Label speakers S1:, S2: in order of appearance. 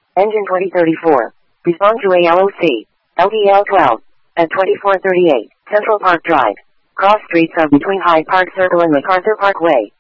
S1: Engine 2034. Respond to ALOC. LDL 12. At 2438. Central Park Drive. Cross streets are between Hyde Park Circle and MacArthur Parkway.